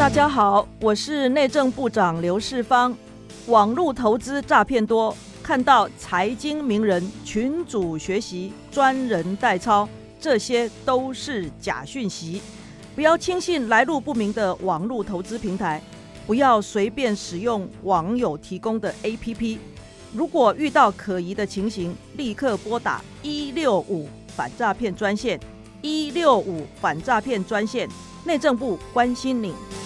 大家好，我是内政部长刘世芳。网络投资诈骗多，看到财经名人群组学习、专人代操，这些都是假讯息。不要轻信来路不明的网络投资平台，不要随便使用网友提供的 APP。如果遇到可疑的情形，立刻拨打165反诈骗专线，165反诈骗专线，内政部关心你。